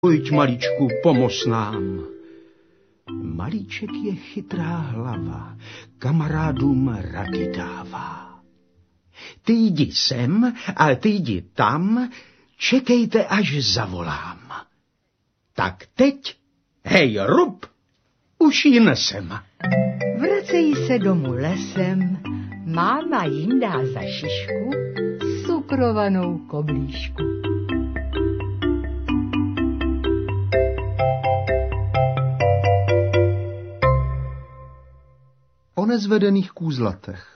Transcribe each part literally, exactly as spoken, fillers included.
Pojď, maličku, pomoz nám. Malíček je chytrá hlava, kamarádům rady dává. Ty jdi sem a ty jdi tam, čekejte, až zavolám. Tak teď, hej, rub, už ji nesem. Vracejí se domů lesem, máma jim dá za šišku cukrovanou koblížku. O nezvedených kůzlatech.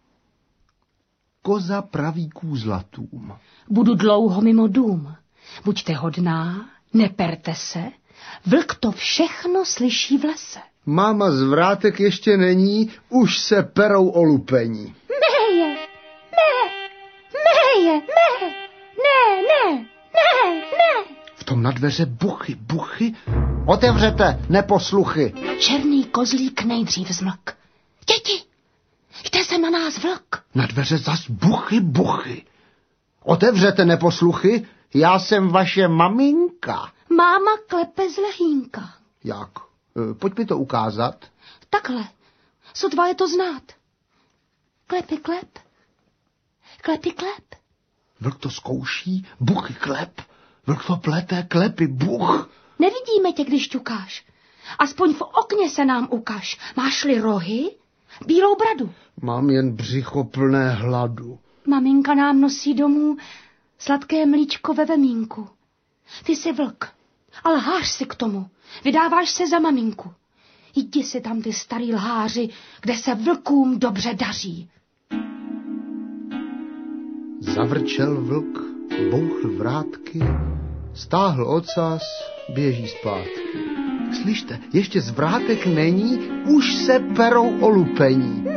Koza praví kůzlatům. Budu dlouho mimo dům. Buďte hodná, neperte se, vlk to všechno slyší v lese. Máma z vrátek ještě není, už se perou o lupení. Méje, mé, méje, mé, ne, ne, ne, ne. V tom na dveře buchy, buchy. Otevřete, neposluchy. Černý kozlík nejdřív zmlk. Děti, jde se na nás vlk. Na dveře zas buchy, buchy. Otevřete, neposluchy, já jsem vaše maminka. Máma klepe z lehínka. Jak? E, pojď mi to ukázat. Takhle, sotva je to znát. Klepy, klep. Klepy, klep. Vlk to zkouší, buchy, klep. Vlk to plete, klepy, buch. Nevidíme tě, když ťukáš. Aspoň v okně se nám ukaž. Máš-li rohy? Bílou bradu. Mám jen břicho plné hladu. Maminka nám nosí domů sladké mlíčko ve vemínku. Ty jsi vlk, ale lhář si k tomu. Vydáváš se za maminku. Jdi si tam, ty starý lháři, kde se vlkům dobře daří. Zavrčel vlk, bouchl vrátky, stáhl ocas, běží zpátky. Slyšte, ještě z vrátek není, už se perou o lupení.